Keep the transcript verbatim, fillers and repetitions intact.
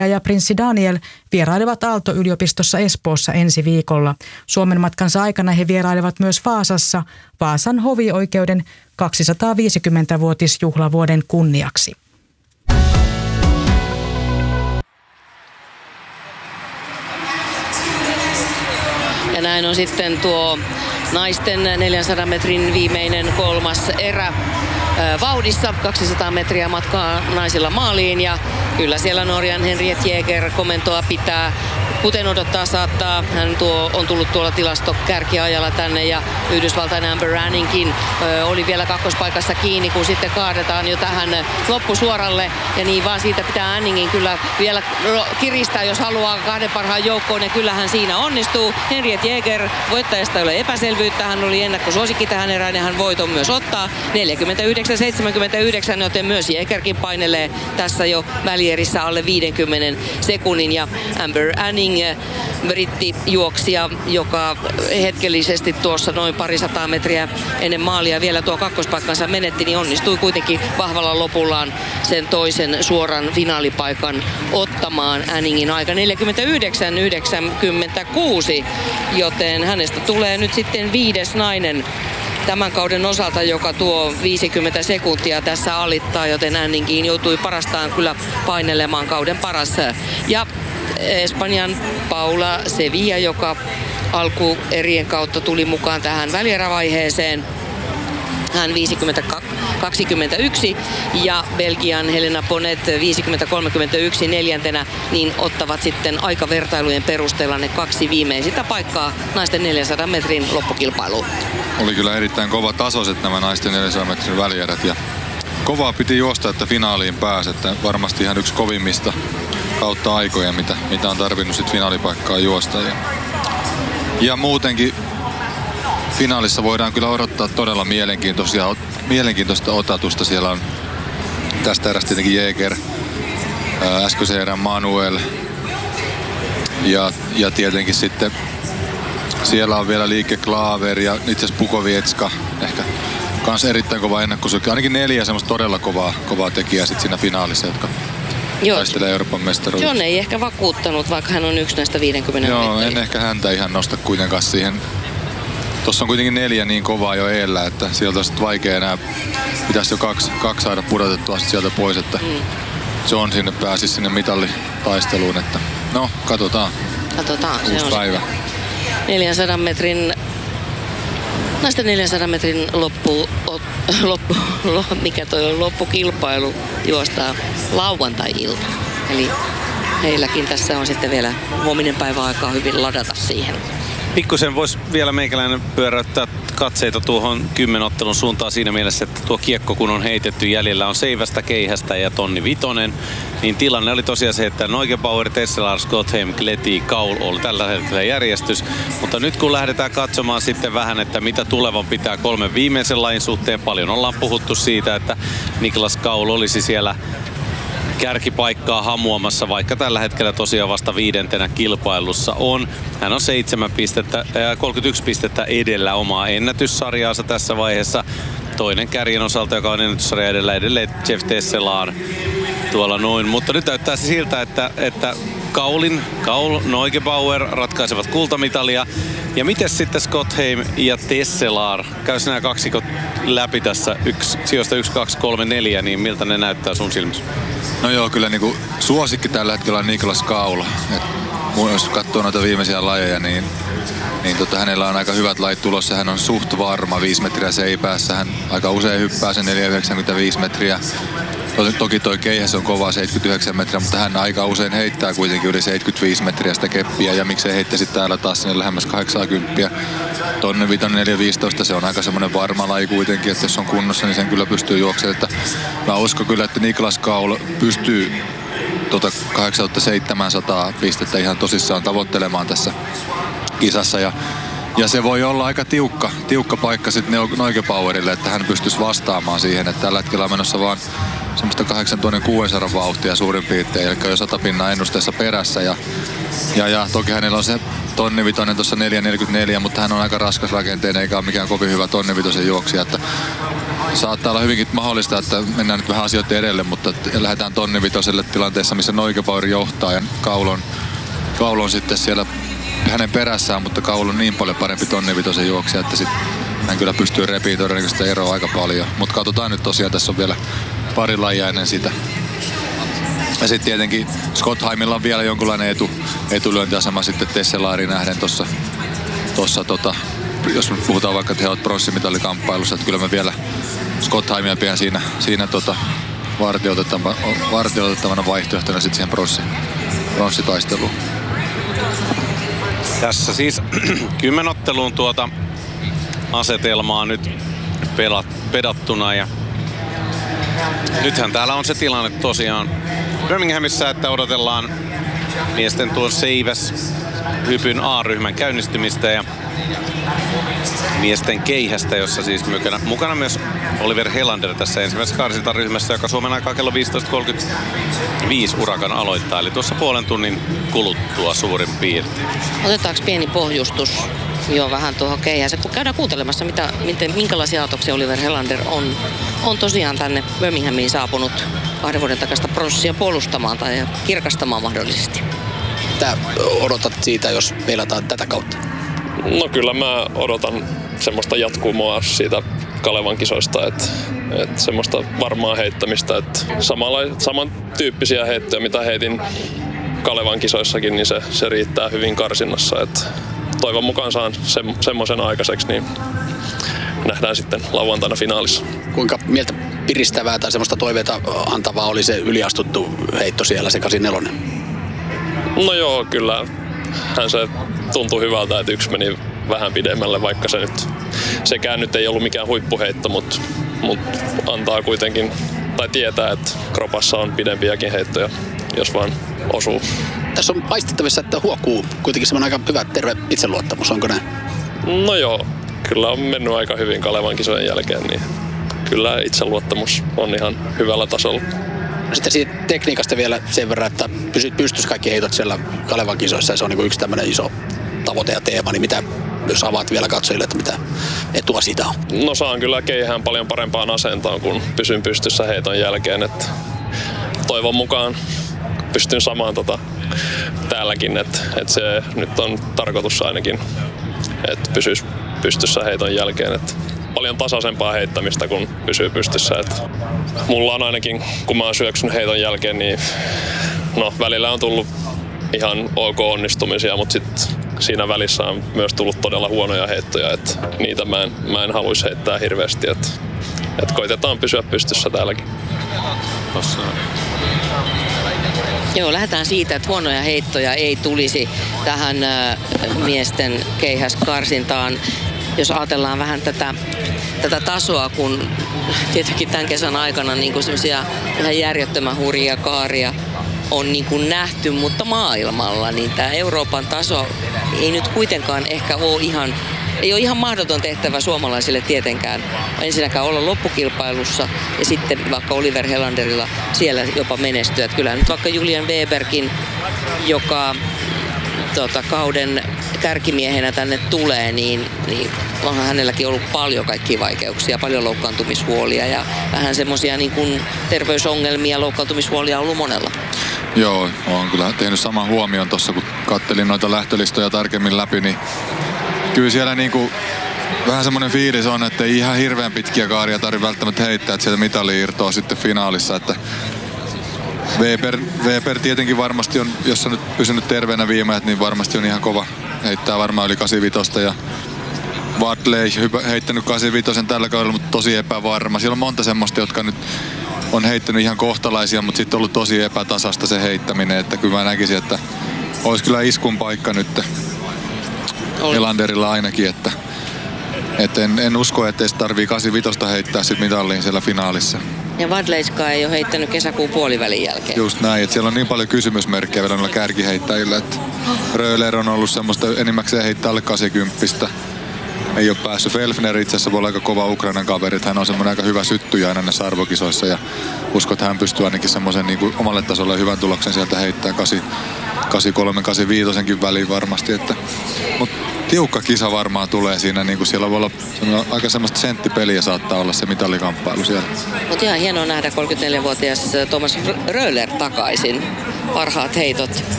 ja prinssi Daniel vierailevat Aalto-yliopistossa Espoossa ensi viikolla. Suomen matkansa aikana he vierailevat myös Vaasassa Vaasan hovioikeuden kaksisataaviisikymmentävuotisjuhlavuoden kunniaksi. Ja näin on sitten tuo naisten neljänsadan metrin viimeinen kolmas erä vauhdissa. kaksisataa metriä matkaa naisilla maaliin ja kyllä siellä Norjan Henriette Jäger komentoa pitää. Kuten odottaa saattaa, hän tuo, on tullut tuolla tilastokärkiajalla tänne ja Yhdysvaltain Amber Anningkin ö, oli vielä kakkospaikassa kiinni, kun sitten kaadetaan jo tähän loppusuoralle. Ja niin vaan siitä pitää Anningin kyllä vielä kiristää, jos haluaa kahden parhaan joukkoon ja kyllähän siinä onnistuu. Henriette Jäger voittajasta ei ole epäselvyyttä, hän oli ennakkosuosikki tähän erään ja hän voiton myös ottaa. neljäkymmentäyhdeksän seitsemänkymmentäyhdeksän, joten myös Jägerkin painelee tässä jo välierissä alle viidenkymmenen sekunnin ja Amber Anning brittijuoksija, joka hetkellisesti tuossa noin parisataa metriä ennen maalia vielä tuo kakkospaikkansa menetti, niin onnistui kuitenkin vahvalla lopullaan sen toisen suoran finaalipaikan ottamaan. Anningin aika neljäkymmentäyhdeksän yhdeksänkymmentäkuusi, joten hänestä tulee nyt sitten viides nainen tämän kauden osalta, joka tuo viisikymmentä sekuntia tässä alittaa, joten Anningkin joutui parastaan kyllä painelemaan kauden paras. Ja Espanjan Paula Sevilla, joka alkuerien kautta tuli mukaan tähän välierävaiheeseen. Hän viisikymmentä kaksikymmentäyksi ja Belgian Helena Ponet viisikymmentä kolmekymmentäyksi neljäntenä, niin ottavat sitten aikavertailujen perusteella ne kaksi viimeisintä paikkaa naisten neljänsadan metrin loppukilpailuun. Oli kyllä erittäin kova tasoiset nämä naisten neljänsadan metrin välierät ja kovaa piti juosta, että finaaliin pääsi, että varmasti ihan yksi kovimmista kautta aikoja, mitä, mitä on tarvinnut sit finaalipaikkaa juosta. Ja, ja muutenkin finaalissa voidaan kyllä odottaa todella mielenkiintoisia, mielenkiintoista otatusta. Siellä on tästä erästä tietenkin Jäger, äskeisen erän Manuel ja, ja tietenkin sitten siellä on vielä Liike Klaver ja itse asiassa Pukovietska, ehkä kans erittäin kova ennakkosuosikki. Ainakin neljä semmoista todella kovaa, kovaa tekijää sit siinä finaalissa, jotka Joo. taistelee Euroopan mestaruudesta. John ei ehkä vakuuttanut, vaikka hän on yksi näistä viidenkymmenen Joo, metriä. en ehkä häntä ihan nosta kuitenkaan siihen. Tuossa on kuitenkin neljä niin kovaa jo eellä, että sieltä on sitten vaikea enää. Pitäisi jo kaksi, kaksi saada pudotettua sieltä pois, että mm. John sinne pääsisi sinne mitallitaisteluun. Että no, katsotaan. Katsotaan, Uusi se on päivä. neljänsadan metrin, naisten neljänsadan metrin loppu, loppu, mikä toi on, loppukilpailu juostaa lauantai-ilta. Eli heilläkin tässä on sitten vielä huominen päivä aikaa hyvin ladata siihen. Pikkusen voisi vielä meikäläinen pyöräyttää katseita tuohon kymmenottelun suuntaan siinä mielessä, että tuo kiekko kun on heitetty jäljellä on Seivästä, Keihästä ja Tonni Vitonen, niin tilanne oli tosiaan se, että Neugebauer, Tesselar, Scottheim, Kleti, Kaul oli tällä hetkellä järjestys. Mutta nyt kun lähdetään katsomaan sitten vähän, että mitä tulevan pitää kolmen viimeisen lajin suhteen, paljon ollaan puhuttu siitä, että Niklas Kaul olisi siellä kärkipaikkaa hamuamassa, vaikka tällä hetkellä tosiaan vasta viidentenä kilpailussa on. Hän on seitsemän pistettä, äh, kolmekymmentäyksi pistettä edellä omaa ennätyssarjaansa tässä vaiheessa. Toinen kärjen osalta, joka on ennätyssarja edellä, edelleen Jeff Tesselar tuolla noin. Mutta nyt näyttää se siltä, että, että Kaulin, Kaul, Neugebauer ratkaisevat kultamitalia. Ja miten sitten Scottheim ja Tesselar? Käys nämä kaksikot läpi tässä yksi, sijoista yksi, kaksi, kolme, neljä, niin miltä ne näyttää sun silmissä? No joo, kyllä niinku suosikki tällä hetkellä on Niklas Kaul. Et jos katsoo noita viimeisiä lajeja, niin, niin tota, hänellä on aika hyvät lajit tulossa. Hän on suht varma, viisi metriä seipäässä. Hän aika usein hyppää sen neljä yhdeksänkymmentäviisi metriä. Toki toi Keihäs on kova seitsemänkymmentäyhdeksän metriä, mutta hän aika usein heittää kuitenkin yli seitsemänkymmentäviisi metriä sitä keppiä. Ja miksei heittäisi täällä taas sinne lähemmäs kahdeksankymmentä. Tonne Vitonen neljä viisitoista, se on aika semmoinen varma laji kuitenkin, että jos on kunnossa, niin sen kyllä pystyy juoksemaan. Että mä uskon kyllä, että Niklas Kaul pystyy tota kahdeksantuhattaseitsemänsataa pistettä ihan tosissaan tavoittelemaan tässä kisassa. Ja, ja se voi olla aika tiukka, tiukka paikka sitten Neugebauerille, että hän pystyisi vastaamaan siihen, että tällä hetkellä on menossa vaan semmoista kahdeksantuhattakuusisataa vauhtia suurin piirtein, eli jo sata pinnaa ennusteessa perässä. Ja, ja, ja toki hänellä on se Tonni Vitonen tuossa neljä neljäkymmentäneljä, mutta hän on aika raskas rakenteen eikä ole mikään kovin hyvä Tonni Vitosen juoksija. Että saattaa olla hyvinkin mahdollista, että mennään nyt vähän asioiden edelle, mutta lähdetään tonnivitoselle tilanteessa, missä Neugebauer johtaa ja Kaulon, Kaulon sitten siellä hänen perässään, mutta Kaulon on niin paljon parempi tonnivitosen juoksija, että sit hän kyllä pystyy repiä todennäköisesti eroa aika paljon. Mutta katsotaan nyt tosiaan, tässä on vielä pari lajia ennen sitä. Ja sitten tietenkin Schottheimilla on vielä jonkunlainen etu, etulyöntiasema sitten Tesselariin nähden tuossa, tossa, tota, jos puhutaan vaikka, että he ovat pronssimitalikamppailussa, että kyllä me vielä Schottheimia pidän siinä, siinä tota, vartioitettavana, vartioitettavana vaihtoehtona sitten siihen pronssi, pronssitaisteluun. Tässä siis kymmenotteluun tuota asetelmaa nyt pelat, pedattuna ja nythän täällä on se tilanne tosiaan Birminghamissa, että odotellaan miesten tuon Seiväs hypyn A-ryhmän käynnistymistä ja miesten keihästä, jossa siis mukana, mukana myös Oliver Helander tässä ensimmäisessä karsintaryhmässä, joka Suomen aikaa kello viisitoista kolmekymmentäviisi urakan aloittaa, eli tuossa puolen tunnin kuluttua suurin piirtein. Otetaanko pieni pohjustus jo vähän tuohon keihäseen, kun käydään kuuntelemassa, mitä, miten, minkälaisia ajatuksia Oliver Helander on, on tosiaan tänne Birminghamiin saapunut kahden vuoden takaista pronssia puolustamaan tai kirkastamaan mahdollisesti. Mitä odotat siitä, jos pelataan tätä kautta? No kyllä mä odotan semmoista jatkumoa siitä Kalevan kisoista, että, että semmoista varmaa heittämistä, että samalla, samantyyppisiä heittoja, mitä heitin Kalevan kisoissakin, niin se, se riittää hyvin karsinnassa. Että toivon mukaan saan se, semmoisen aikaiseksi, niin nähdään sitten lauantaina finaalissa. Kuinka mieltä piristävää tai semmoista toiveita antavaa oli se yliastuttu heitto siellä, se kahdeksankymmentäneljä? No joo, kyllä hän se tuntui hyvältä, että yksi meni vähän pidemmälle, vaikka se nyt, sekään nyt ei ollut mikään huippuheitto, mutta, mutta antaa kuitenkin, tai tietää, että kropassa on pidempiäkin heittoja, jos vaan osuu. Tässä on paistettavissa, että huokuu kuitenkin semmoinen aika hyvä terve itseluottamus, onko näin? No joo, kyllä on mennyt aika hyvin Kalevan kisojen jälkeen, niin kyllä itseluottamus on ihan hyvällä tasolla. No sitten siitä tekniikasta vielä sen verran, että pysyt pystyssä kaikki heitot siellä Kalevan kisoissa ja se on niin yksi tämmöinen iso tavoite ja teema, niin mitä, jos avaat vielä katsojille, että mitä etua siitä on? No saan kyllä keihään paljon parempaan asentoon, kun pysyn pystyssä heiton jälkeen, että toivon mukaan pystyn samaan tota täälläkin, että, että se nyt on tarkoitus ainakin, että pysyisi pystyssä heiton jälkeen, että paljon tasaisempaa heittämistä, kun pysyy pystyssä. Että mulla on ainakin, kun mä oon syöksynyt heiton jälkeen, niin no, välillä on tullut ihan ok onnistumisia, mutta sitten siinä välissä on myös tullut todella huonoja heittoja, että niitä mä en, mä en haluaisi heittää hirveästi, että, että koitetaan pysyä pystyssä täälläkin. Tossa. Joo, lähdetään siitä, että huonoja heittoja ei tulisi tähän äh, miesten keihäskarsintaan. Jos ajatellaan vähän tätä, tätä tasoa, kun tietenkin tämän kesän aikana niin kuin semmoisia ihan järjettömän hurjia kaaria on niin kuin nähty, mutta maailmalla, niin tämä Euroopan taso ei nyt kuitenkaan ehkä ole ihan, ei ole ihan mahdoton tehtävä suomalaisille tietenkään ensinnäkään olla loppukilpailussa ja sitten vaikka Oliver Helanderilla siellä jopa menestyä. Että kyllä nyt vaikka Julian Weberkin, joka tota, kauden kärkimiehenä tänne tulee, niin, niin onhan hänelläkin ollut paljon kaikkia vaikeuksia, paljon loukkaantumishuolia ja vähän semmoisia niin kuin terveysongelmia, loukkaantumishuolia on ollut monella. Joo, olen kyllä tehnyt saman huomion tuossa, kun kattelin noita lähtölistoja tarkemmin läpi, niin kyllä siellä niinku vähän semmoinen fiilis on, että ei ihan hirveän pitkiä kaaria tarvitse välttämättä heittää, että sieltä mitali irtoaa sitten finaalissa, että Weber, Weber tietenkin varmasti on, jos on nyt pysynyt terveenä viimeet, niin varmasti on ihan kova. Heittää varmaan yli kahdeksankymmentäviisi ja Wadley heittänyt kahdeksankymmentäviisi tällä kaudella, mutta tosi epävarma. Siellä on monta semmoista, jotka nyt on heittänyt ihan kohtalaisia, mutta sitten on ollut tosi epätasasta se heittäminen, että kyllä mä näkisin, että olisi kyllä iskun paikka nyt Helanderilla ainakin, että, että en, en usko, että edes tarvii kahdeksankymmentäviisi heittää sit mitalliin siellä finaalissa. Ja Wadleyska ei ole heittänyt kesäkuun puolivälin jälkeen. Just näin, että siellä on niin paljon kysymysmerkkejä vielä noilla kärkiheittäjillä, että Röhler on ollut semmoista enimmäkseen heittää alle kahdeksankymmentä. Ei ole päässyt. Felfner itse asiassa voi olla aika kova Ukrainan kaveri, että hän on semmoinen aika hyvä syttyjä aina näissä arvokisoissa ja uskon, että hän pystyy ainakin semmoisen niin kuin omalle tasolle hyvän tuloksen sieltä heittämään kahdeksankymmentäkolme kahdeksankymmentäviisi väliin varmasti. Että, mutta tiukka kisa varmaan tulee siinä, niin kuin siellä voi olla aika semmoista senttipeliä saattaa olla se mitalikamppailu siellä. Mutta ihan hienoa nähdä kolmekymmentäneljävuotias Thomas Röller takaisin. Parhaat heitot